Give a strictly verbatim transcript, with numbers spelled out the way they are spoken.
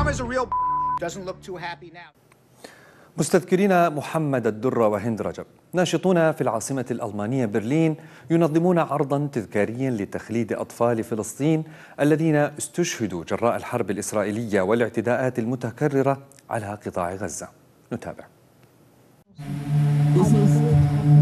مستذكرين محمد الدرة وهند رجب، ناشطون في العاصمة الألمانية برلين ينظمون عرضا تذكاريا لتخليد أطفال فلسطين الذين استشهدوا جراء الحرب الإسرائيلية والاعتداءات المتكررة على قطاع غزة. نتابع.